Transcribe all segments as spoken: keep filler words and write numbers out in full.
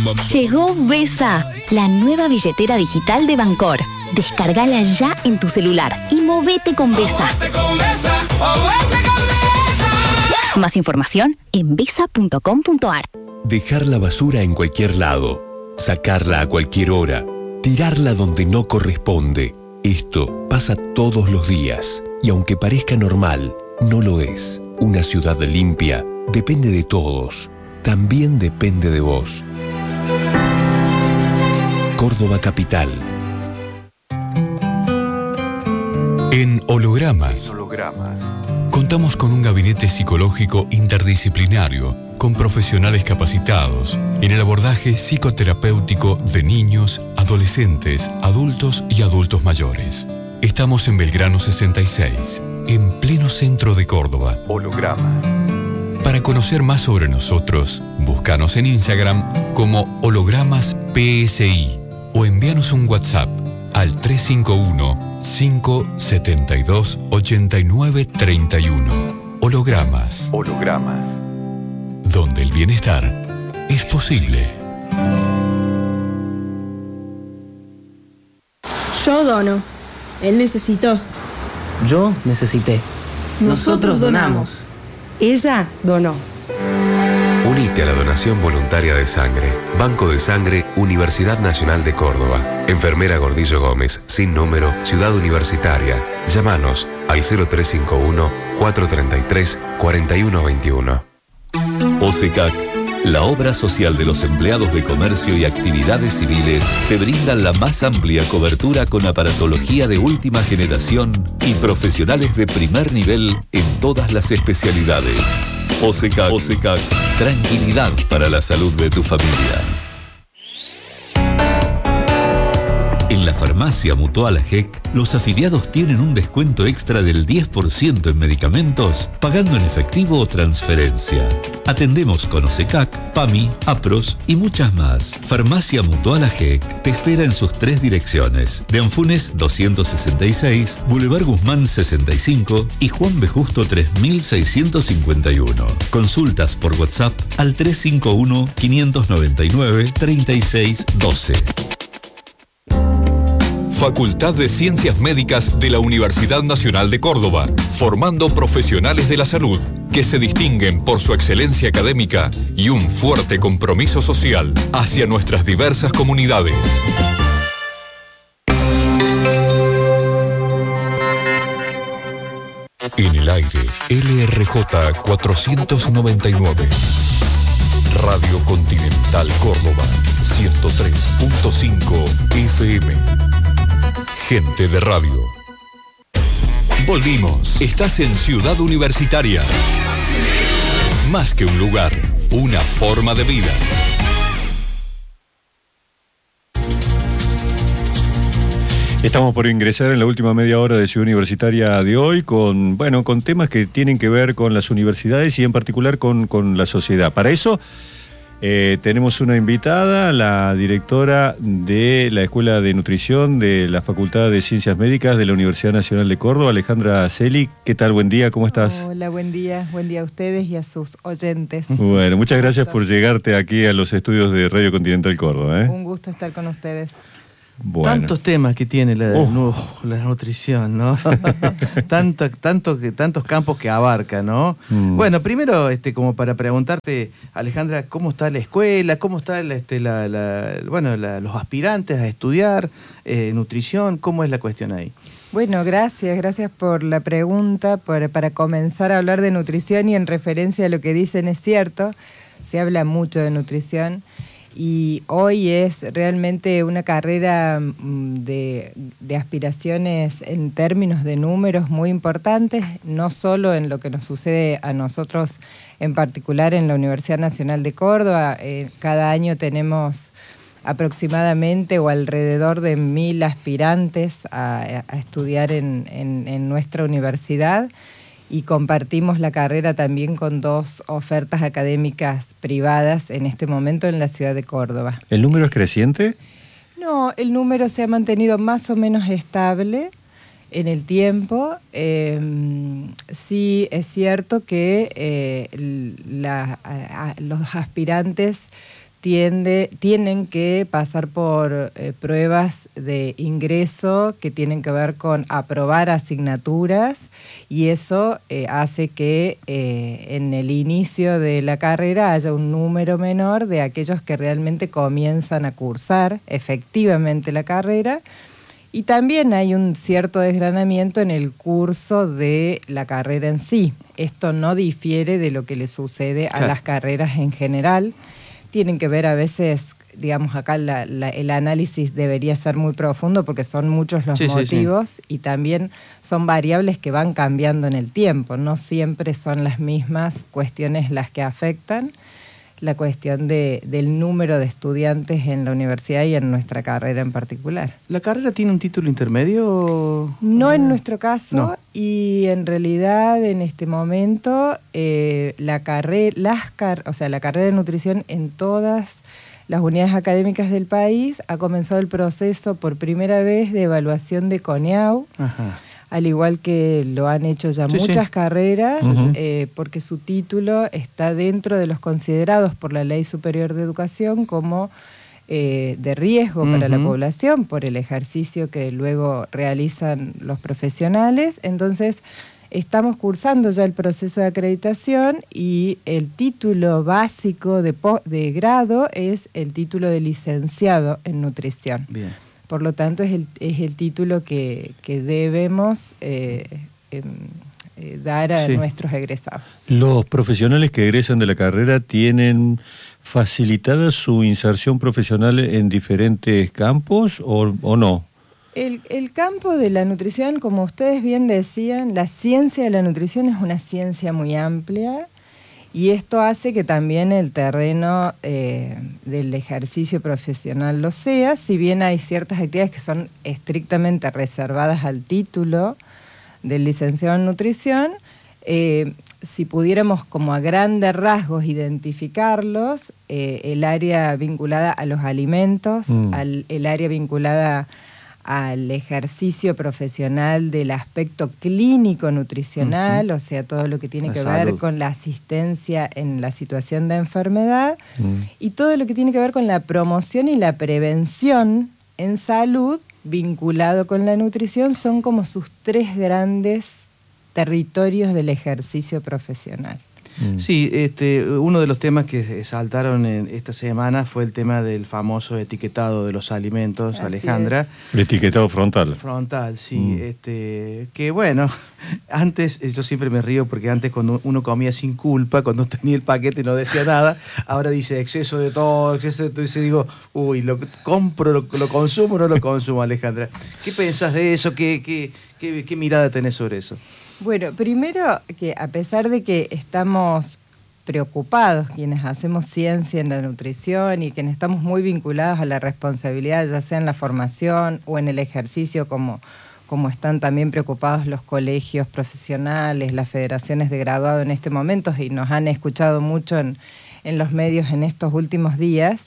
Llegó Besa, la nueva billetera digital de Bancor. Descargala ya en tu celular y movete con Besa. Más información en besa punto com punto ar. Dejar la basura en cualquier lado, sacarla a cualquier hora, tirarla donde no corresponde. Esto pasa todos los días y aunque parezca normal, no lo es. Una ciudad limpia depende de todos. También depende de vos. Córdoba Capital. En Hologramas, contamos con un gabinete psicológico interdisciplinario, con profesionales capacitados en el abordaje psicoterapéutico de niños, adolescentes, adultos y adultos mayores. Estamos en Belgrano sesenta y seis, en pleno centro de Córdoba. Hologramas. Para conocer más sobre nosotros, búscanos en Instagram como Hologramas P S I o envíanos un WhatsApp al tres cinco uno, cinco siete dos, ocho nueve tres uno. Hologramas. Hologramas. Donde el bienestar es posible. Yo dono. Él necesitó. Yo necesité. Nosotros donamos. Ella donó. Unite a la donación voluntaria de sangre. Banco de Sangre, Universidad Nacional de Córdoba. Enfermera Gordillo Gómez, sin número, Ciudad Universitaria. Llámanos al cero tres cinco uno, cuatro tres tres, cuatro uno dos uno. OSECAC, la obra social de los empleados de comercio y actividades civiles, te brinda la más amplia cobertura con aparatología de última generación y profesionales de primer nivel en todas las especialidades. OSECAC, OSECAC, tranquilidad para la salud de tu familia. En la farmacia Mutual A G E C, los afiliados tienen un descuento extra del diez por ciento en medicamentos, pagando en efectivo o transferencia. Atendemos con OSECAC, PAMI, APROS y muchas más. Farmacia Mutual A G E C te espera en sus tres direcciones: de Anfunes doscientos sesenta y seis, Boulevard Guzmán sesenta y cinco y Juan B. Justo tres mil seiscientos cincuenta y uno. Consultas por WhatsApp al tres cinco uno, cinco nueve nueve, tres seis uno dos. Facultad de Ciencias Médicas de la Universidad Nacional de Córdoba, formando profesionales de la salud que se distinguen por su excelencia académica y un fuerte compromiso social hacia nuestras diversas comunidades. En el aire, L R J cuatrocientos noventa y nueve. Radio Continental Córdoba, ciento tres punto cinco F M. Gente de radio. Volvimos. Estás en Ciudad Universitaria. Más que un lugar, una forma de vida. Estamos por ingresar en la última media hora de Ciudad Universitaria de hoy con, bueno, con temas que tienen que ver con las universidades y en particular con, con la sociedad. Para eso Eh, tenemos una invitada, la directora de la Escuela de Nutrición de la Facultad de Ciencias Médicas de la Universidad Nacional de Córdoba, Alejandra Celi. ¿Qué tal? Buen día, ¿cómo estás? Hola, buen día. Buen día a ustedes y a sus oyentes. Bueno, muchas gracias por llegarte aquí a los estudios de Radio Continental Córdoba, ¿eh? Un gusto estar con ustedes. Bueno. Tantos temas que tiene la, uh. no, la nutrición, ¿no? tanto, tanto, tantos campos que abarca, ¿no? Mm. Bueno, primero, este, como para preguntarte, Alejandra, ¿cómo está la escuela? ¿Cómo están este, la, la, bueno, la, los aspirantes a estudiar eh, nutrición? ¿Cómo es la cuestión ahí? Bueno, gracias, gracias por la pregunta. Por, para comenzar a hablar de nutrición y en referencia a lo que dicen es cierto, se habla mucho de nutrición. Y hoy es realmente una carrera de, de aspiraciones en términos de números muy importantes, no solo en lo que nos sucede a nosotros en particular en la Universidad Nacional de Córdoba. Eh, cada año tenemos aproximadamente o alrededor de mil aspirantes a, a estudiar en, en, en nuestra universidad. Y compartimos la carrera también con dos ofertas académicas privadas en este momento en la ciudad de Córdoba. ¿El número es creciente? No, el número se ha mantenido más o menos estable en el tiempo. Eh, sí es cierto que eh, la, a, a, los aspirantes tiende, tienen que pasar por eh, pruebas de ingreso que tienen que ver con aprobar asignaturas, y eso eh, hace que eh, en el inicio de la carrera haya un número menor de aquellos que realmente comienzan a cursar efectivamente la carrera. Y también hay un cierto desgranamiento en el curso de la carrera en sí. Esto no difiere de lo que le sucede a claro. las carreras en general. Tienen que ver a veces, digamos, acá la, la, el análisis debería ser muy profundo porque son muchos los sí, motivos sí, sí. y también son variables que van cambiando en el tiempo. No siempre son las mismas cuestiones las que afectan la cuestión de, del número de estudiantes en la universidad y en nuestra carrera en particular. ¿La carrera tiene un título intermedio? No en nuestro caso, no. Y en realidad en este momento eh, la carrera, las car o sea, la carrera de nutrición en todas las unidades académicas del país ha comenzado el proceso por primera vez de evaluación de CONEAU. Ajá. Al igual que lo han hecho ya sí, muchas sí. carreras, uh-huh. eh, porque su título está dentro de los considerados por la Ley Superior de Educación como eh, de riesgo uh-huh. para la población por el ejercicio que luego realizan los profesionales. Entonces, estamos cursando ya el proceso de acreditación y el título básico de, de grado es el título de licenciado en nutrición. Bien. Por lo tanto, es el, es el título que, que debemos eh, eh, eh, dar a sí. nuestros egresados. ¿Los profesionales que egresan de la carrera tienen facilitada su inserción profesional en diferentes campos o, o no? El, el campo de la nutrición, como ustedes bien decían, la ciencia de la nutrición es una ciencia muy amplia. Y esto hace que también el terreno eh, del ejercicio profesional lo sea, si bien hay ciertas actividades que son estrictamente reservadas al título del licenciado en nutrición, eh, si pudiéramos como a grandes rasgos identificarlos, eh, el área vinculada a los alimentos, mm. al, el área vinculada al ejercicio profesional del aspecto clínico nutricional, uh-huh. o sea, todo lo que tiene la que salud. ver con la asistencia en la situación de enfermedad, uh-huh. y todo lo que tiene que ver con la promoción y la prevención en salud vinculado con la nutrición, son como sus tres grandes territorios del ejercicio profesional. Sí, este, uno de los temas que saltaron en esta semana fue el tema del famoso etiquetado de los alimentos, Así Alejandra. Es. El etiquetado frontal. Frontal, sí. Mm. Este, que bueno, antes, yo siempre me río porque antes cuando uno comía sin culpa, cuando tenía el paquete y no decía nada, ahora dice exceso de todo, exceso de todo, y se digo, uy, lo compro, lo, lo consumo o no lo consumo, Alejandra. ¿Qué pensás de eso? ¿Qué, qué, qué, qué mirada tenés sobre eso? Bueno, primero que a pesar de que estamos preocupados, quienes hacemos ciencia en la nutrición y quienes estamos muy vinculados a la responsabilidad, ya sea en la formación o en el ejercicio, como, como están también preocupados los colegios profesionales, las federaciones de graduado en este momento, y nos han escuchado mucho en, en los medios en estos últimos días,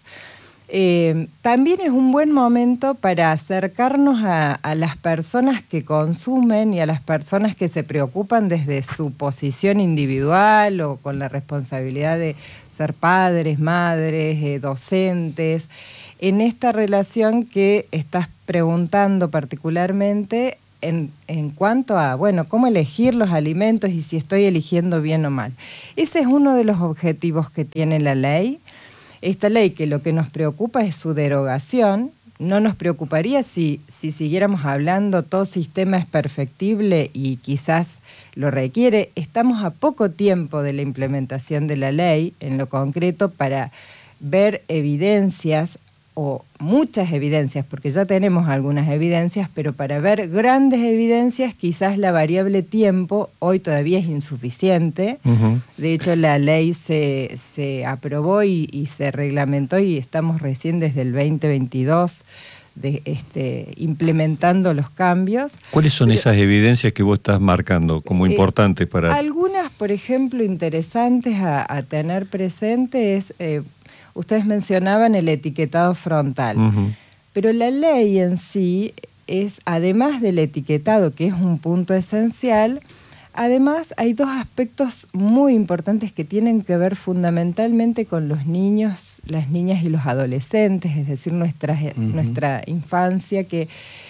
Eh, también es un buen momento para acercarnos a, a las personas que consumen y a las personas que se preocupan desde su posición individual o con la responsabilidad de ser padres, madres, eh, docentes, en esta relación que estás preguntando particularmente en, en cuanto a, bueno, cómo elegir los alimentos y si estoy eligiendo bien o mal. Ese es uno de los objetivos que tiene la ley. Esta ley, que lo que nos preocupa es su derogación. No nos preocuparía si, si siguiéramos hablando, todo sistema es perfectible y quizás lo requiere. Estamos a poco tiempo de la implementación de la ley, en lo concreto, para ver evidencias, o muchas evidencias, porque ya tenemos algunas evidencias, pero para ver grandes evidencias quizás la variable tiempo hoy todavía es insuficiente. Uh-huh. De hecho, la ley se, se aprobó y, y se reglamentó y estamos recién desde el veinte veintidós de, este, implementando los cambios. ¿Cuáles son pero, esas evidencias que vos estás marcando como eh, importantes para...? Algunas, por ejemplo, interesantes a, a tener presente es... Eh, Ustedes mencionaban el etiquetado frontal, uh-huh. pero la ley en sí es, además del etiquetado, que es un punto esencial, Además, hay dos aspectos muy importantes que tienen que ver fundamentalmente con los niños, las niñas y los adolescentes, es decir, nuestra, uh-huh. nuestra infancia, que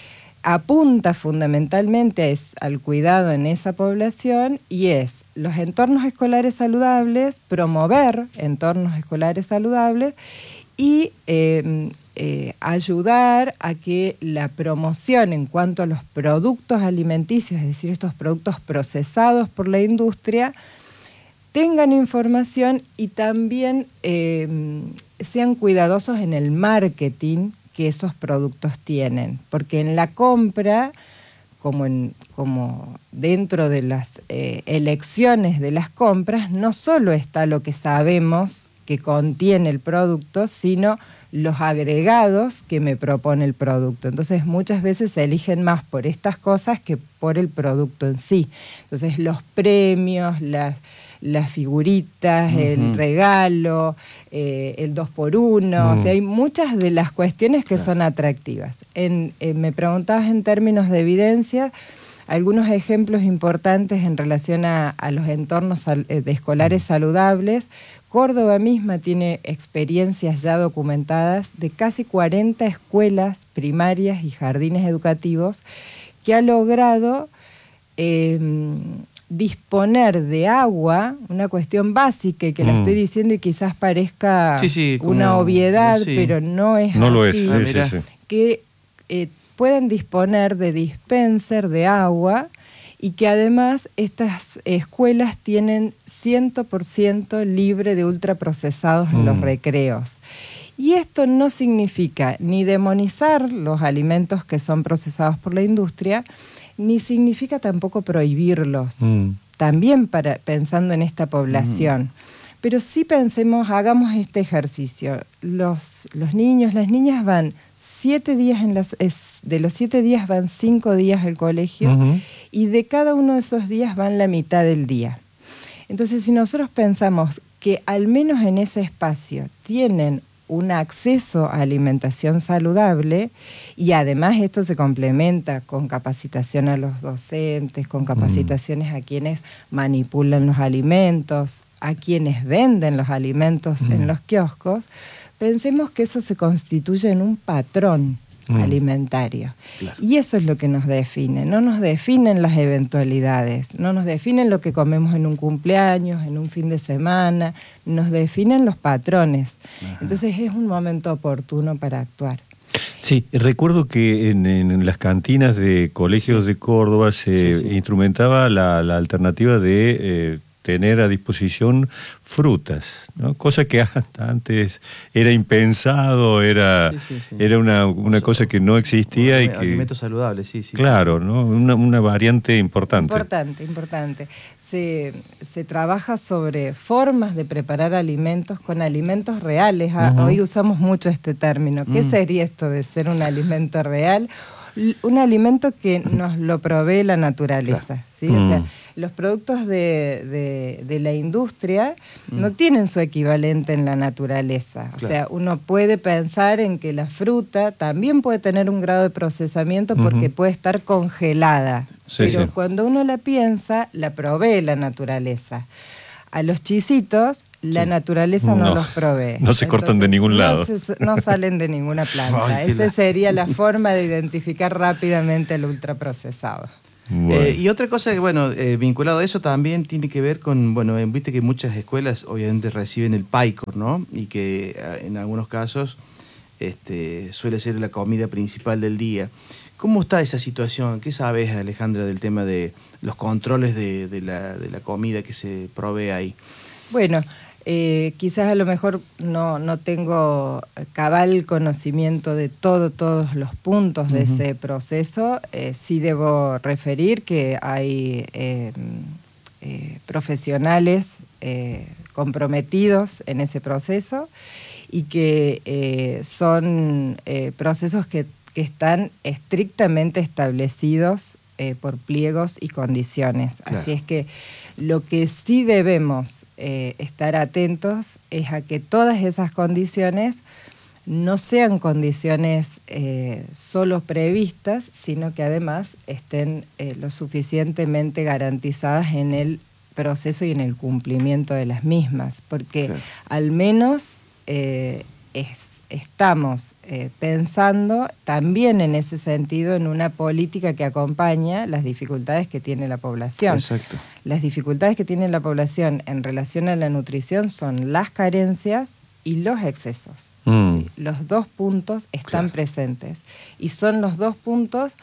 apunta fundamentalmente es al cuidado en esa población, y es los entornos escolares saludables, promover entornos escolares saludables y eh, eh, ayudar a que la promoción en cuanto a los productos alimenticios, es decir, estos productos procesados por la industria, tengan información y también eh, sean cuidadosos en el marketing que esos productos tienen, porque en la compra, como, en, como dentro de las eh, elecciones de las compras, no solo está lo que sabemos que contiene el producto, sino los agregados que me propone el producto. Entonces muchas veces se eligen más por estas cosas que por el producto en sí. Entonces los premios, las... las figuritas, uh-huh. el regalo, eh, el dos por uno, uh-huh. o sea, hay muchas de las cuestiones que claro. son atractivas. En, eh, me preguntabas en términos de evidencia, algunos ejemplos importantes en relación a, a los entornos sal, eh, de escolares uh-huh. saludables. Córdoba misma tiene experiencias ya documentadas de casi cuarenta escuelas primarias y jardines educativos que ha logrado Eh, disponer de agua, una cuestión básica y que mm. la estoy diciendo y quizás parezca sí, sí, como, una obviedad, sí. pero no es no así, lo es, sí, sí, sí. que eh, pueden disponer de dispenser de agua y que además estas escuelas tienen cien por ciento libre de ultraprocesados mm. en los recreos. Y esto no significa ni demonizar los alimentos que son procesados por la industria, ni significa tampoco prohibirlos, mm. también para, pensando en esta población. Mm. Pero sí pensemos, hagamos este ejercicio. Los, los niños, las niñas van siete días, en las, es, de los siete días van cinco días al colegio, uh-huh. y de cada uno de esos días van la mitad del día. Entonces, si nosotros pensamos que al menos en ese espacio tienen un acceso a alimentación saludable, y además esto se complementa con capacitación a los docentes, con capacitaciones mm. a quienes manipulan los alimentos, a quienes venden los alimentos mm. en los kioscos, pensemos que eso se constituye en un patrón mm. alimentario. Claro. Y eso es lo que nos define. No nos definen las eventualidades, no nos definen lo que comemos en un cumpleaños, en un fin de semana, nos definen los patrones. Ajá. Entonces es un momento oportuno para actuar. Sí, recuerdo que en, en las cantinas de colegios de Córdoba se sí, sí. instrumentaba la, la alternativa de eh, tener a disposición frutas, ¿no? Cosa que antes era impensado, era, sí, sí, sí. era una, una cosa que no existía y que... Alimentos saludables, sí, sí. Claro, ¿no? Una, una variante importante. Importante, importante. Se, se trabaja sobre formas de preparar alimentos con alimentos reales. Uh-huh. Hoy usamos mucho este término. ¿Qué mm. sería esto de ser un alimento real? Un alimento que nos lo provee la naturaleza, claro. ¿sí? Mm. O sea, los productos de, de, de la industria mm. no tienen su equivalente en la naturaleza. O claro. sea, uno puede pensar en que la fruta también puede tener un grado de procesamiento porque uh-huh. puede estar congelada. Sí, pero sí. cuando uno la piensa, la provee la naturaleza. A los chisitos, la sí. naturaleza no, no los provee. No se Entonces, cortan de ningún lado. No, se, no salen de ninguna planta. Ay, Esa la... sería la forma de identificar rápidamente el ultraprocesado. Bueno. Eh, y otra cosa que, bueno, eh, vinculado a eso también tiene que ver con, bueno, eh, viste que muchas escuelas obviamente reciben el PAICOR, ¿no? Y que eh, en algunos casos este, suele ser la comida principal del día. ¿Cómo está esa situación? ¿Qué sabes, Alejandra, del tema de los controles de, de, la, de la comida que se provee ahí? Bueno, eh, quizás a lo mejor no, no tengo cabal conocimiento de todo, todos los puntos uh-huh. de ese proceso. Eh, sí debo referir que hay eh, eh, profesionales eh, comprometidos en ese proceso y que eh, son eh, procesos que que están estrictamente establecidos eh, por pliegos y condiciones. Claro. Así es que lo que sí debemos eh, estar atentos es a que todas esas condiciones no sean condiciones eh, solo previstas, sino que además estén eh, lo suficientemente garantizadas en el proceso y en el cumplimiento de las mismas, porque claro. al menos eh, es, estamos eh, pensando también en ese sentido en una política que acompaña las dificultades que tiene la población. Exacto. Las dificultades que tiene la población en relación a la nutrición son las carencias y los excesos. Mm. ¿Sí? Los dos puntos están claro. presentes y son los dos puntos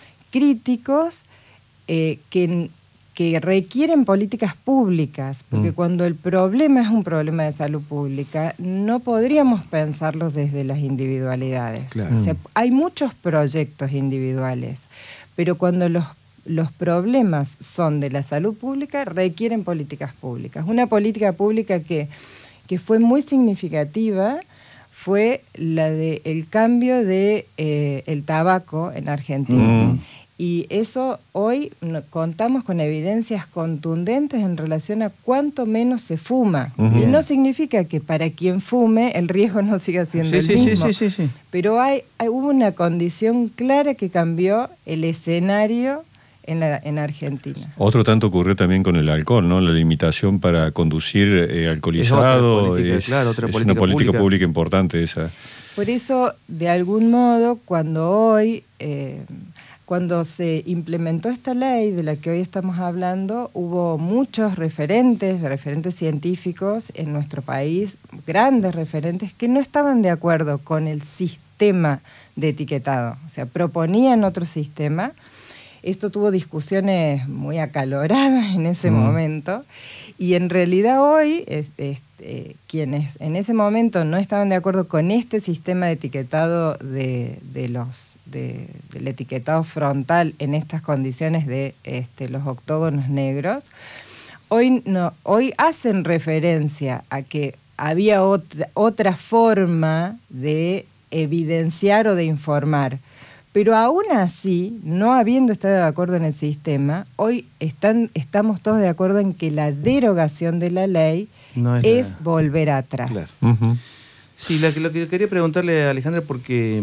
críticos eh, que, que requieren políticas públicas, porque mm. cuando el problema es un problema de salud pública, no podríamos pensarlos desde las individualidades. Claro. O sea, hay muchos proyectos individuales, pero cuando los, los problemas son de la salud pública, requieren políticas públicas. Una política pública que que fue muy significativa, fue la de el cambio de eh, el tabaco en Argentina. Mm. Y eso hoy no, contamos con evidencias contundentes en relación a cuánto menos se fuma. Uh-huh. Y no significa que para quien fume el riesgo no siga siendo sí, el sí, mismo. Sí, sí, sí, sí. Pero hay, hay, hubo una condición clara que cambió el escenario En, la, en Argentina. Otro tanto ocurrió también con el alcohol, ¿no? La limitación para conducir eh, alcoholizado. Es, otra política, es, claro, otra es política una política pública. pública importante esa. Por eso, de algún modo, cuando hoy, eh, cuando se implementó esta ley de la que hoy estamos hablando, hubo muchos referentes, referentes científicos en nuestro país, grandes referentes, que no estaban de acuerdo con el sistema de etiquetado. O sea, proponían otro sistema. Esto tuvo discusiones muy acaloradas en ese mm. momento y en realidad hoy es, es, eh, quienes en ese momento no estaban de acuerdo con este sistema de etiquetado de, de los, de, del etiquetado frontal en estas condiciones de este, los octógonos negros, hoy, no, hoy hacen referencia a que había otra, otra forma de evidenciar o de informar. Pero aún así, no habiendo estado de acuerdo en el sistema, hoy están, estamos todos de acuerdo en que la derogación de la ley no es, es la... volver atrás. Claro. Uh-huh. Sí, lo que, lo que quería preguntarle a Alejandra, porque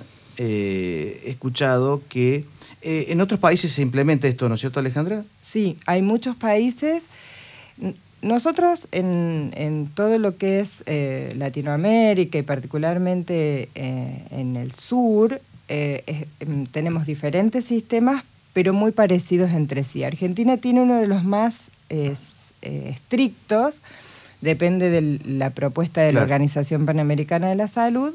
eh, he escuchado que eh, en otros países se implementa esto, ¿no es cierto, Alejandra? Sí, hay muchos países. Nosotros en, en todo lo que es eh, Latinoamérica y particularmente eh, en el sur, Eh, eh, tenemos diferentes sistemas, pero muy parecidos entre sí. Argentina tiene uno de los más eh, eh, estrictos, depende de la propuesta de claro. la Organización Panamericana de la Salud,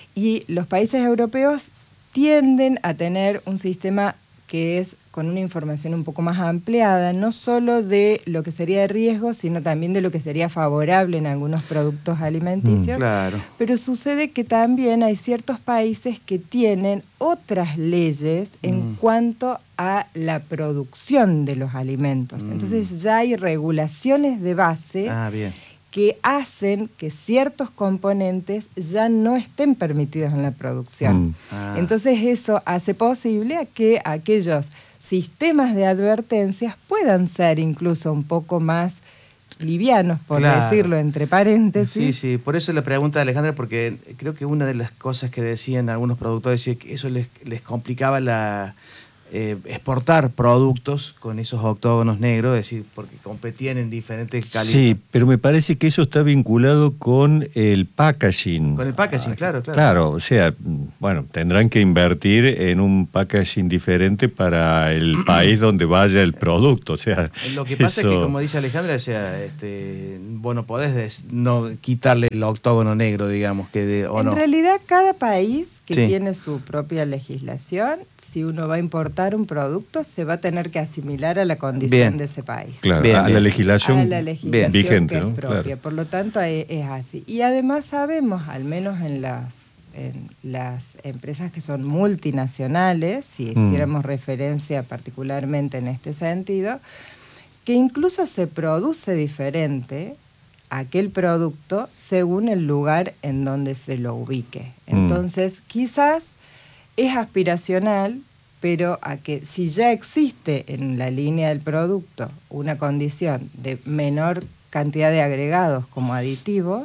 y los países europeos tienden a tener un sistema que es con una información un poco más ampliada, no solo de lo que sería de riesgo, sino también de lo que sería favorable en algunos productos alimenticios. Mm, claro. Pero sucede que también hay ciertos países que tienen otras leyes en mm. cuanto a la producción de los alimentos. Mm. Entonces ya hay regulaciones de base ah, bien. que hacen que ciertos componentes ya no estén permitidos en la producción. Mm. Ah. Entonces eso hace posible a que aquellos sistemas de advertencias puedan ser incluso un poco más livianos, por claro. decirlo entre paréntesis. Sí, sí, por eso la pregunta de Alejandra, porque creo que una de las cosas que decían algunos productores es que eso les, les complicaba la... Eh, exportar productos con esos octógonos negros, es decir, porque competían en diferentes calidades. Sí, pero me parece que eso está vinculado con el packaging. Con el packaging, ah, claro, claro. Claro, o sea, bueno, tendrán que invertir en un packaging diferente para el país donde vaya el producto, o sea... Lo que pasa eso... es que, como dice Alejandra, o sea, este, bueno, podés des, no quitarle el octógono negro, digamos, que de, o en no. realidad, cada país que sí. tiene su propia legislación, si uno va a importar un producto, se va a tener que asimilar a la condición bien. de ese país. Claro, bien, a, bien. La legislación a la legislación vigente, que es ¿no? propia. Claro. Por lo tanto, es, es así. Y además sabemos, al menos en las, en las empresas que son multinacionales, si mm. hiciéramos referencia particularmente en este sentido, que incluso se produce diferente aquel producto según el lugar en donde se lo ubique. Entonces, mm. quizás es aspiracional, pero a que si ya existe en la línea del producto una condición de menor cantidad de agregados como aditivos,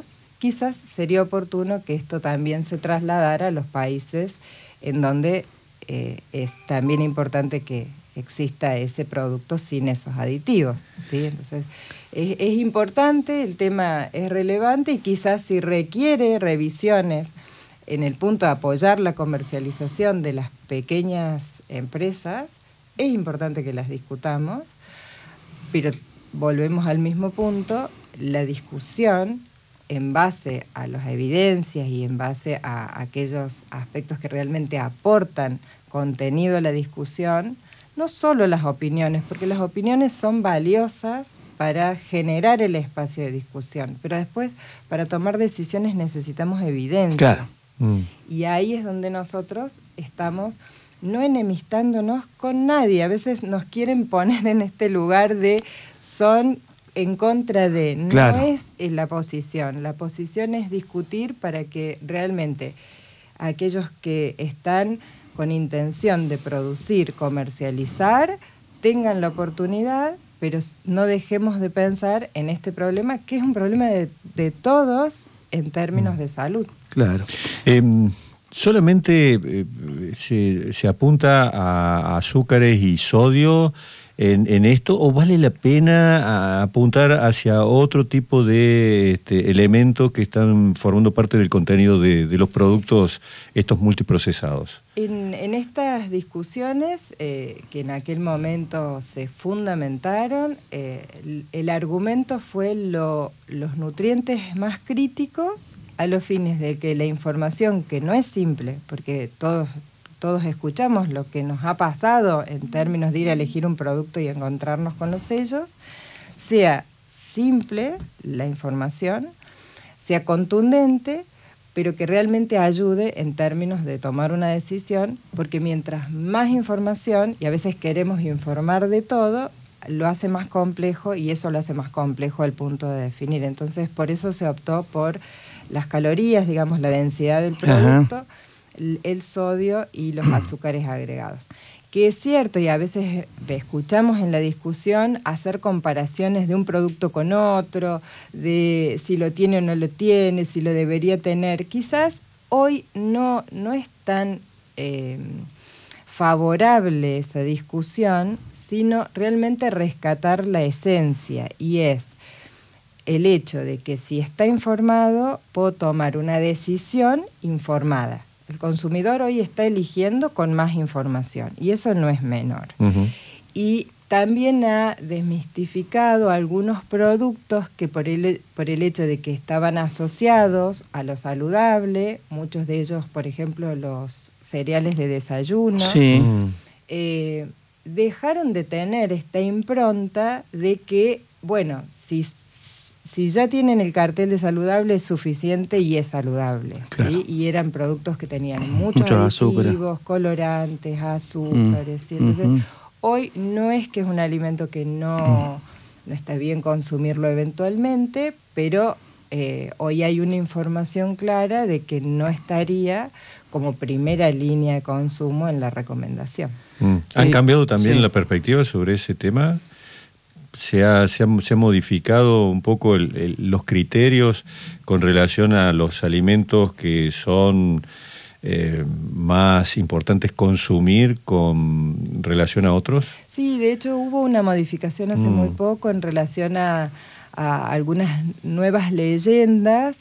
quizás sería oportuno que esto también se trasladara a los países en donde eh, es también importante que exista ese producto sin esos aditivos, ¿sí? Entonces, es, es importante, el tema es relevante y quizás si requiere revisiones en el punto de apoyar la comercialización de las pequeñas empresas, es importante que las discutamos, pero volvemos al mismo punto, la discusión en base a las evidencias y en base a aquellos aspectos que realmente aportan contenido a la discusión, no solo las opiniones, porque las opiniones son valiosas para generar el espacio de discusión, pero después para tomar decisiones necesitamos evidencias. Claro. Mm. Y ahí es donde nosotros estamos no enemistándonos con nadie. A veces nos quieren poner en este lugar de son en contra de. No claro. es la posición. La posición es discutir para que realmente aquellos que están con intención de producir, comercializar, tengan la oportunidad, pero no dejemos de pensar en este problema, que es un problema de, de todos en términos de salud. Claro. Eh, ¿Solamente eh, se, se apunta a, a azúcares y sodio en, en esto o vale la pena apuntar hacia otro tipo de este, elementos que están formando parte del contenido de, de los productos estos multiprocesados? En, en estas discusiones eh, que en aquel momento se fundamentaron, eh, el, el argumento fue lo, los nutrientes más críticos a los fines de que la información, que no es simple, porque todos, todos escuchamos lo que nos ha pasado en términos de ir a elegir un producto y encontrarnos con los sellos, sea simple la información, sea contundente, pero que realmente ayude en términos de tomar una decisión, porque mientras más información, y a veces queremos informar de todo, lo hace más complejo y eso lo hace más complejo al punto de definir. Entonces, por eso se optó por las calorías, digamos, la densidad del producto, el, el sodio y los azúcares agregados. Que es cierto, y a veces escuchamos en la discusión hacer comparaciones de un producto con otro, de si lo tiene o no lo tiene, si lo debería tener. Quizás hoy no, no es tan eh, favorable esa discusión, sino realmente rescatar la esencia, y es el hecho de que si está informado, puedo tomar una decisión informada. El consumidor hoy está eligiendo con más información, y eso no es menor. Uh-huh. Y también ha desmistificado algunos productos que por el, por el hecho de que estaban asociados a lo saludable, muchos de ellos, por ejemplo, los cereales de desayuno, sí. eh, dejaron de tener esta impronta de que, bueno, si... Si ya tienen el cartel de saludable es suficiente y es saludable, claro. ¿Sí? Y eran productos que tenían muchos Mucho aditivos, azúcar. colorantes, azúcares. Mm. ¿Sí? Entonces, uh-huh. hoy no es que es un alimento que no, no está bien consumirlo eventualmente, pero eh, hoy hay una información clara de que no estaría como primera línea de consumo en la recomendación. Mm. ¿Han eh, cambiado también sí. la perspectiva sobre ese tema? Se ha, se, ha, se ha modificado un poco el, el, los criterios con relación a los alimentos que son eh, más importantes consumir con relación a otros. Sí, de hecho hubo una modificación hace mm. muy poco en relación a, a algunas nuevas leyendas.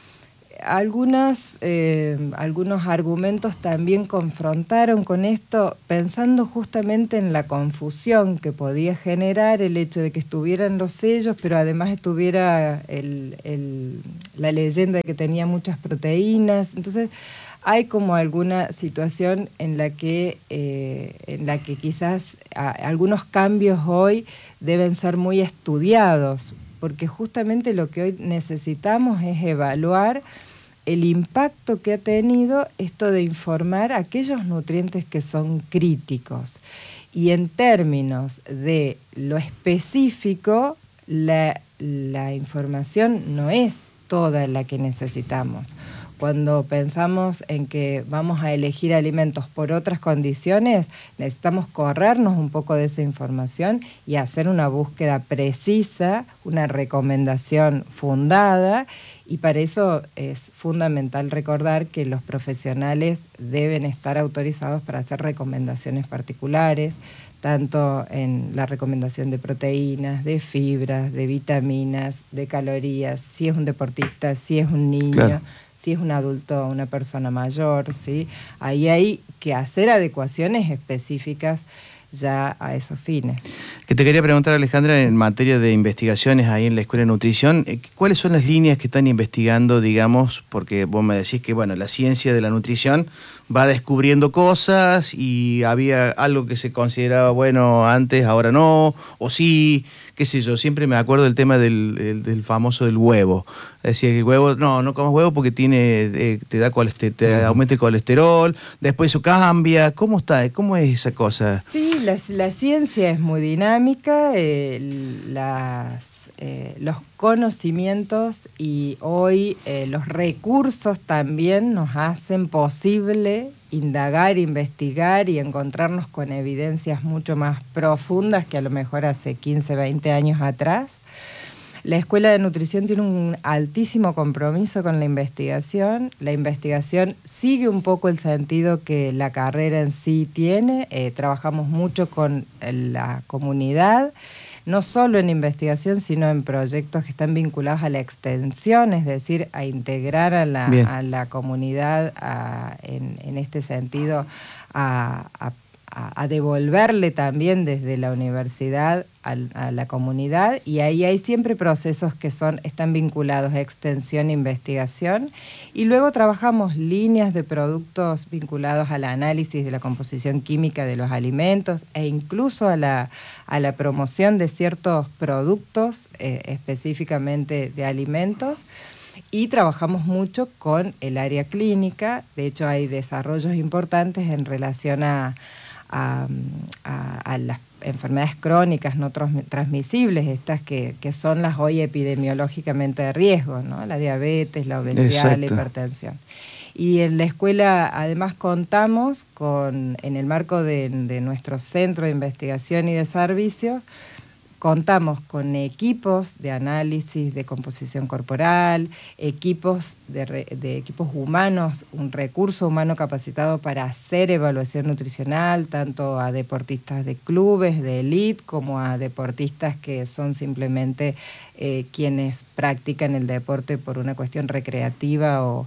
Algunos, eh, algunos argumentos también confrontaron con esto, pensando justamente en la confusión que podía generar el hecho de que estuvieran los sellos, pero además estuviera el, el, la leyenda de que tenía muchas proteínas. Entonces, hay como alguna situación en la que, eh, en la que quizás a, algunos cambios hoy deben ser muy estudiados, porque justamente lo que hoy necesitamos es evaluar el impacto que ha tenido esto de informar aquellos nutrientes que son críticos. Y en términos de lo específico, la, la información no es toda la que necesitamos. Cuando pensamos en que vamos a elegir alimentos por otras condiciones, necesitamos corrernos un poco de esa información y hacer una búsqueda precisa, una recomendación fundada, Y para eso es fundamental recordar que los profesionales deben estar autorizados para hacer recomendaciones particulares, tanto en la recomendación de proteínas, de fibras, de vitaminas, de calorías, si es un deportista, si es un niño, claro, si es un adulto o una persona mayor, ¿sí? Ahí hay que hacer adecuaciones específicas ya a esos fines. Que te quería preguntar, Alejandra, en materia de investigaciones ahí en la Escuela de Nutrición, ¿cuáles son las líneas que están investigando, digamos? Porque vos me decís que, bueno, la ciencia de la nutrición va descubriendo cosas y había algo que se consideraba bueno antes, ahora no, o sí, qué sé yo, siempre me acuerdo del tema del, del, del famoso del huevo. Decía que el huevo, no, no comas huevo porque tiene, eh, te da colesterol, te aumenta el colesterol, después eso cambia. ¿Cómo está? ¿Cómo es esa cosa? Sí, la, la ciencia es muy dinámica, eh, las, eh, los conocimientos y hoy eh, los recursos también nos hacen posible indagar, investigar y encontrarnos con evidencias mucho más profundas que a lo mejor hace quince, veinte años atrás. La Escuela de Nutrición tiene un altísimo compromiso con la investigación. La investigación sigue un poco el sentido que la carrera en sí tiene. Eh, trabajamos mucho con la comunidad, no solo en investigación, sino en proyectos que están vinculados a la extensión, es decir, a integrar a la, a la comunidad a, en, en este sentido, a, a a devolverle también desde la universidad a, a la comunidad, y ahí hay siempre procesos que son están vinculados a extensión e investigación, y luego trabajamos líneas de productos vinculados al análisis de la composición química de los alimentos e incluso a la, a la promoción de ciertos productos eh, específicamente de alimentos. Y trabajamos mucho con el área clínica. De hecho, hay desarrollos importantes en relación a A, a, a las enfermedades crónicas no transmisibles, estas que, que son las hoy epidemiológicamente de riesgo, ¿no? La diabetes, la obesidad, exacto, la hipertensión. Y en la escuela además contamos con, en el marco de, de nuestro centro de investigación y de servicios, contamos con equipos de análisis de composición corporal, equipos de, de equipos humanos, un recurso humano capacitado para hacer evaluación nutricional, tanto a deportistas de clubes, de élite, como a deportistas que son simplemente eh, quienes practican el deporte por una cuestión recreativa o,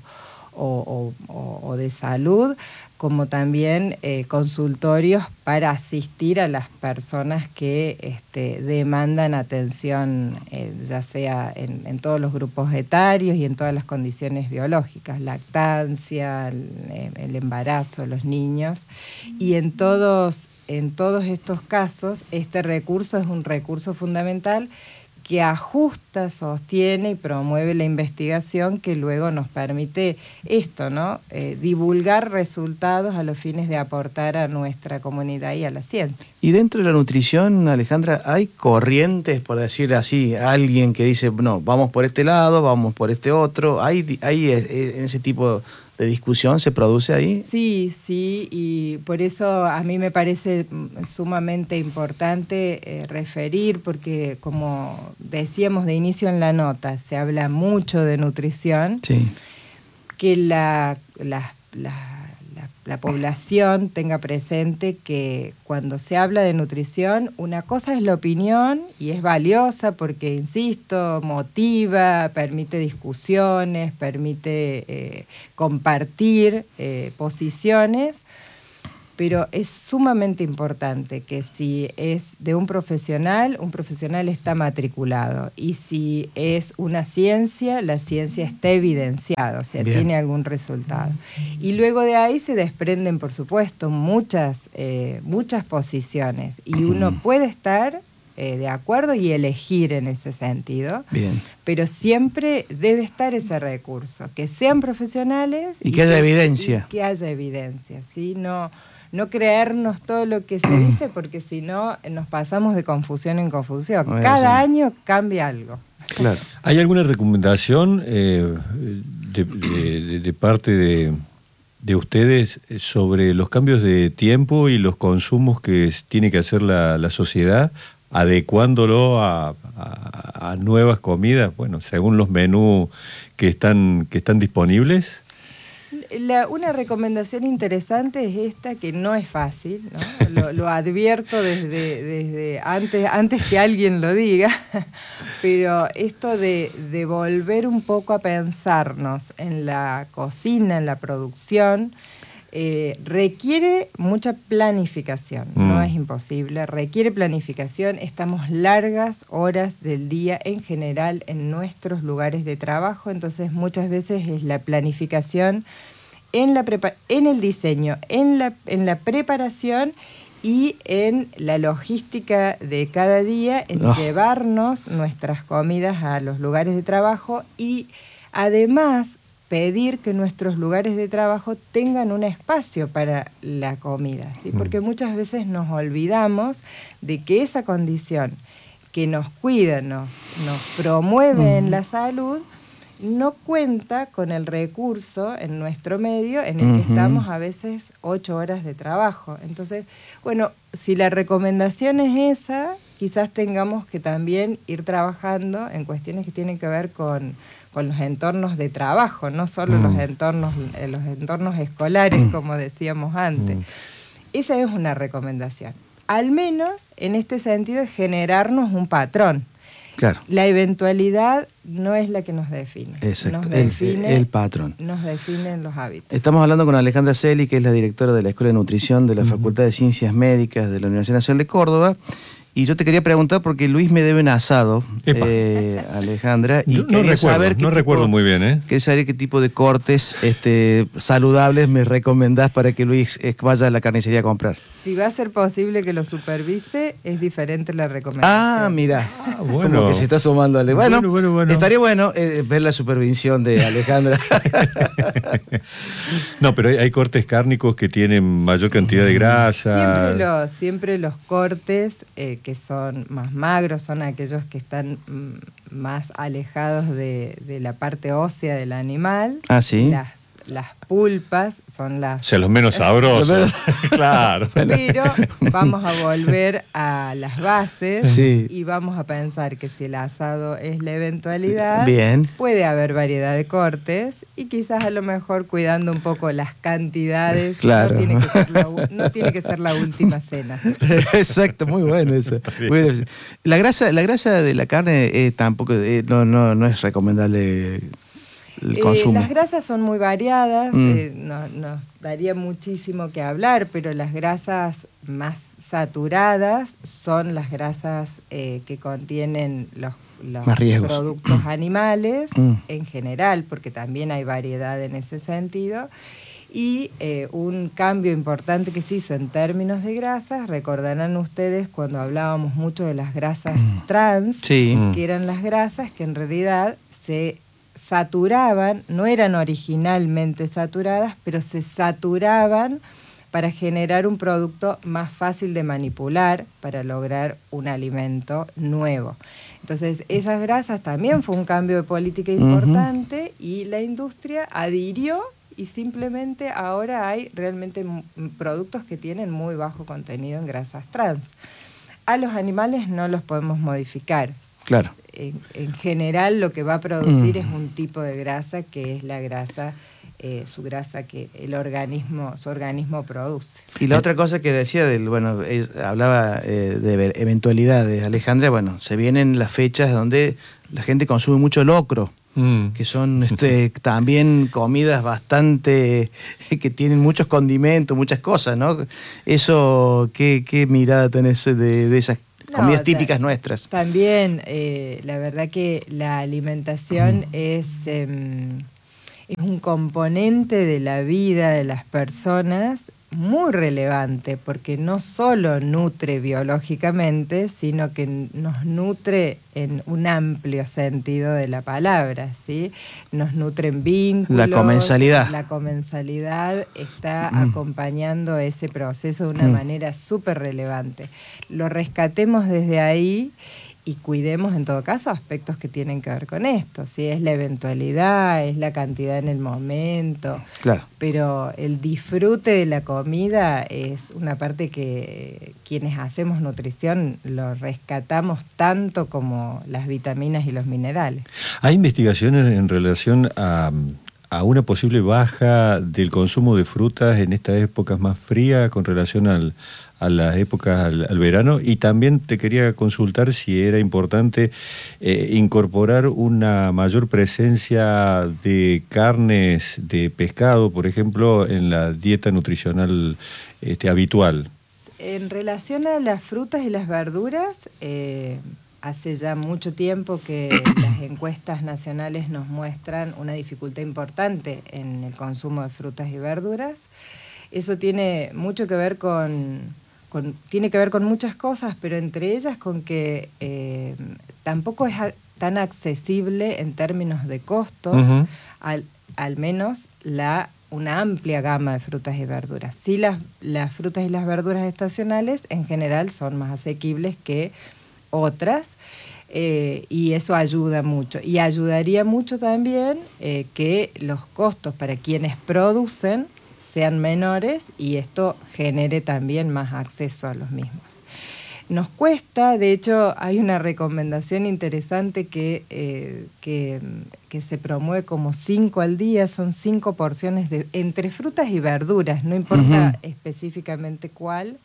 o, o, o de salud, como también eh, consultorios para asistir a las personas que este, demandan atención, eh, ya sea en, en todos los grupos etarios y en todas las condiciones biológicas, lactancia, el, el embarazo, los niños, y en todos, en todos estos casos este recurso es un recurso fundamental que ajusta, sostiene y promueve la investigación que luego nos permite esto, ¿no? Eh, divulgar resultados a los fines de aportar a nuestra comunidad y a la ciencia. Y dentro de la nutrición, Alejandra, ¿hay corrientes, por decir así, alguien que dice, no, vamos por este lado, vamos por este otro? ¿Hay, hay en ese tipo de discusión se produce ahí? Sí, sí, y por eso a mí me parece sumamente importante eh, referir, porque como decíamos de inicio en la nota, se habla mucho de nutrición, sí, que la, la, la, la, la población tenga presente que cuando se habla de nutrición, una cosa es la opinión y es valiosa porque, insisto, motiva, permite discusiones, permite eh, compartir eh, posiciones, pero es sumamente importante que si es de un profesional, un profesional está matriculado, y si es una ciencia, la ciencia está evidenciada, o sea, bien, tiene algún resultado. Y luego de ahí se desprenden, por supuesto, muchas, eh, muchas posiciones, y uno puede estar eh, de acuerdo y elegir en ese sentido, bien, pero siempre debe estar ese recurso, que sean profesionales y, y que haya que, evidencia. Y que haya evidencia, ¿sí? No... No creernos todo lo que se dice, porque si no nos pasamos de confusión en confusión. Bueno, cada sí. año cambia algo. Claro. ¿Hay alguna recomendación eh, de, de, de parte de, de ustedes sobre los cambios de tiempo y los consumos que tiene que hacer la, la sociedad adecuándolo a, a, a nuevas comidas, bueno, según los menús que están, que están disponibles. La, una recomendación interesante es esta, que no es fácil, ¿no? Lo, lo advierto desde, desde antes, antes que alguien lo diga, pero esto de, de volver un poco a pensarnos en la cocina, en la producción, eh, requiere mucha planificación, mm. no es imposible, requiere planificación. Estamos largas horas del día en general en nuestros lugares de trabajo, entonces muchas veces es la planificación en, la prepa- en el diseño, en la, en la preparación y en la logística de cada día, en oh. llevarnos nuestras comidas a los lugares de trabajo y además pedir que nuestros lugares de trabajo tengan un espacio para la comida, ¿sí? Porque muchas veces nos olvidamos de que esa condición que nos cuida, nos, nos promueve mm. en la salud, no cuenta con el recurso en nuestro medio en el uh-huh. que estamos a veces ocho horas de trabajo. Entonces, bueno, si la recomendación es esa, quizás tengamos que también ir trabajando en cuestiones que tienen que ver con, con los entornos de trabajo, no solo mm. los entornos, los entornos escolares, como decíamos antes. Mm. Esa es una recomendación. Al menos, en este sentido, es generarnos un patrón. Claro. La eventualidad no es la que nos define. Exacto, nos define, el, el patrón. Nos definen los hábitos. Estamos hablando con Alejandra Celi, que es la directora de la Escuela de Nutrición de la uh-huh. Facultad de Ciencias Médicas de la Universidad Nacional de Córdoba. Y yo te quería preguntar, porque Luis me debe un asado, eh, Alejandra, y no, quería no recuerdo, saber qué no tipo, recuerdo muy bien, ¿eh? Quería saber qué tipo de cortes este, saludables me recomendás para que Luis vaya a la carnicería a comprar. Si va a ser posible que lo supervise, es diferente la recomendación. Ah, mira, ah, bueno. Como que se está sumando. Bueno, bueno, bueno, bueno. Estaría bueno eh, ver la supervisión de Alejandra. No, pero hay, hay cortes cárnicos que tienen mayor cantidad de grasa. Siempre, lo, siempre los cortes eh, que son más magros son aquellos que están mm, más alejados de, de la parte ósea del animal. Ah, sí. Las, las pulpas son las... O sea, los menos sabrosos. Claro. Pero vamos a volver a las bases sí. y vamos a pensar que si el asado es la eventualidad, bien. Puede haber variedad de cortes y quizás a lo mejor cuidando un poco las cantidades. Claro. No tiene que ser la, no tiene que ser la última cena. Exacto, muy bueno eso. Bueno, la grasa, la grasa de la carne eh, tampoco eh, no, no, no es recomendable el consumo. Eh, las grasas son muy variadas, mm. eh, no, nos daría muchísimo que hablar, pero las grasas más saturadas son las grasas eh, que contienen los, los productos animales mm. en general, porque también hay variedad en ese sentido. Y eh, un cambio importante que se hizo en términos de grasas, recordarán ustedes cuando hablábamos mucho de las grasas mm. trans, sí. que eran las grasas que en realidad se saturaban, no eran originalmente saturadas, pero se saturaban para generar un producto más fácil de manipular para lograr un alimento nuevo. Entonces, esas grasas también fue un cambio de política importante uh-huh. y la industria adhirió y simplemente ahora hay realmente m- productos que tienen muy bajo contenido en grasas trans. A los animales no los podemos modificar. Claro. En, en general lo que va a producir mm. es un tipo de grasa que es la grasa, eh, su grasa que el organismo, su organismo produce. Y la otra cosa que decía, del, bueno, es, hablaba eh, de eventualidades, Alejandra, bueno, se vienen las fechas donde la gente consume mucho locro. Mm. Que son este, también comidas bastante, que tienen muchos condimentos, muchas cosas, ¿no? Eso, ¿qué, qué mirada tenés de, de esas no, comidas típicas nuestras? También, eh, la verdad que la alimentación mm. es, eh, es un componente de la vida de las personas muy relevante, porque no solo nutre biológicamente, sino que nos nutre en un amplio sentido de la palabra, ¿sí? Nos nutren vínculos. La comensalidad. La comensalidad está mm. acompañando ese proceso de una mm. manera súper relevante. Lo rescatemos desde ahí y cuidemos en todo caso aspectos que tienen que ver con esto, si es la eventualidad, es la cantidad en el momento, claro. Pero el disfrute de la comida es una parte que quienes hacemos nutrición lo rescatamos tanto como las vitaminas y los minerales. ¿Hay investigaciones en relación a, a una posible baja del consumo de frutas en estas épocas más frías con relación al a las épocas al, al verano? Y también te quería consultar si era importante eh, incorporar una mayor presencia de carnes, de pescado, por ejemplo, en la dieta nutricional este, habitual. En relación a las frutas y las verduras, eh, hace ya mucho tiempo que las encuestas nacionales nos muestran una dificultad importante en el consumo de frutas y verduras. Eso tiene mucho que ver con... Con, tiene que ver con muchas cosas, pero entre ellas con que eh, tampoco es a, tan accesible en términos de costos, uh-huh. al, al menos la, una amplia gama de frutas y verduras. Sí, las, las frutas y las verduras estacionales en general son más asequibles que otras, eh, y eso ayuda mucho. Y ayudaría mucho también eh, que los costos para quienes producen sean menores y esto genere también más acceso a los mismos. Nos cuesta, de hecho hay una recomendación interesante que, eh, que, que se promueve como cinco al día, son cinco porciones de, entre frutas y verduras, no importa uh-huh. específicamente cuál,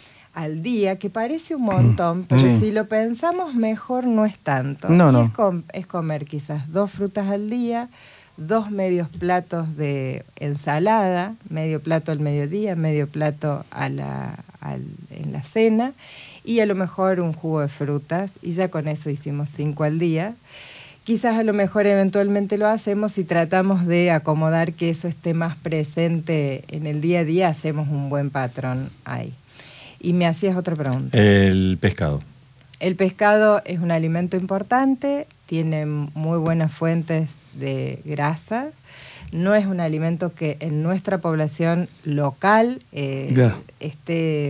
al día, que parece un montón, pero sí. si lo pensamos mejor no es tanto. No, no. Es, com- es comer quizás dos frutas al día, dos medios platos de ensalada, medio plato al mediodía, medio plato a la, al, en la cena, y a lo mejor un jugo de frutas, y ya con eso hicimos cinco al día. Quizás a lo mejor eventualmente lo hacemos y tratamos de acomodar que eso esté más presente en el día a día, hacemos un buen patrón ahí. Y me hacías otra pregunta. El pescado. El pescado es un alimento importante, tiene muy buenas fuentes de grasa, no es un alimento que en nuestra población local eh, yeah. esté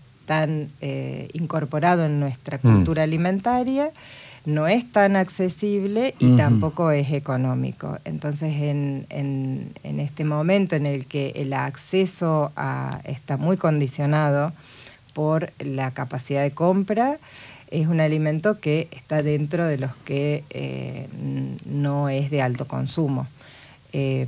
tan eh, incorporado en nuestra cultura mm. alimentaria, no es tan accesible y uh-huh. tampoco es económico. Entonces, en, en, en este momento en el que el acceso a, está muy condicionado por la capacidad de compra, es un alimento que está dentro de los que eh, no es de alto consumo. Eh,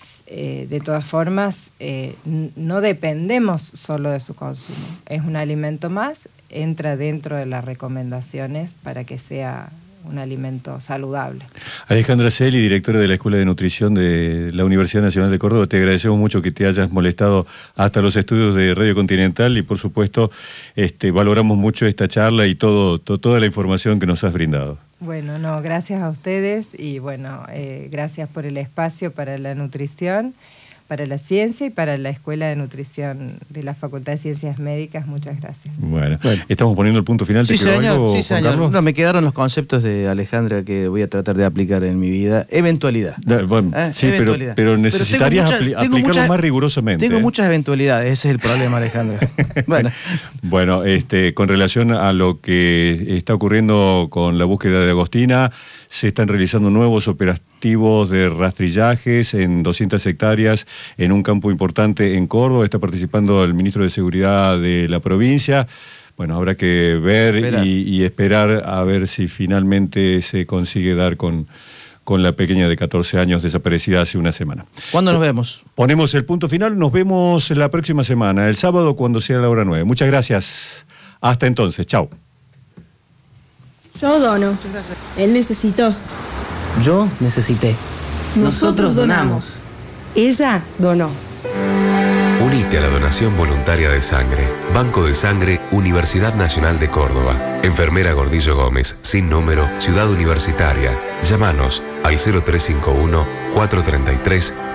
eh, de todas formas, eh, no dependemos solo de su consumo. Es un alimento más, entra dentro de las recomendaciones para que sea un alimento saludable. Alejandra Celi, directora de la Escuela de Nutrición de la Universidad Nacional de Córdoba, te agradecemos mucho que te hayas molestado hasta los estudios de Radio Continental y por supuesto este, valoramos mucho esta charla y todo, to, toda la información que nos has brindado. Bueno, no, gracias a ustedes y bueno, eh, gracias por el espacio para la nutrición, para la ciencia y para la Escuela de Nutrición de la Facultad de Ciencias Médicas. Muchas gracias. Bueno, bueno. Estamos poniendo el punto final. ¿Te sí, quedó señor, algo, sí, Juan señor. Carlos? No, me quedaron los conceptos de Alejandra que voy a tratar de aplicar en mi vida. Eventualidad. No, bueno, ¿Eh? Sí, Eventualidad. Pero, pero necesitarías pero muchas, apli- aplicarlo muchas, más rigurosamente. Tengo ¿eh? muchas eventualidades, ese es el problema, Alejandra. bueno, bueno este, con relación a lo que está ocurriendo con la búsqueda de Agostina, se están realizando nuevos operativos de rastrillajes en doscientas hectáreas en un campo importante en Córdoba. Está participando el ministro de Seguridad de la provincia. Bueno, habrá que ver y, y esperar a ver si finalmente se consigue dar con, con la pequeña de catorce años desaparecida hace una semana. ¿Cuándo nos vemos? Ponemos el punto final. Nos vemos la próxima semana, el sábado cuando sea la hora nueve. Muchas gracias. Hasta entonces. Chau. Yo dono. Él necesitó. Yo necesité. Nosotros donamos. Ella donó. Unite a la donación voluntaria de sangre. Banco de Sangre, Universidad Nacional de Córdoba. Enfermera Gordillo Gómez, sin número, Ciudad Universitaria. Llámanos al cero tres cinco uno, cuatro tres tres,